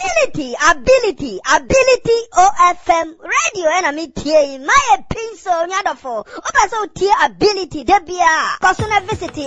ability OFM radio and me tie my pinso nyadofo oba so tie ability debia personal visit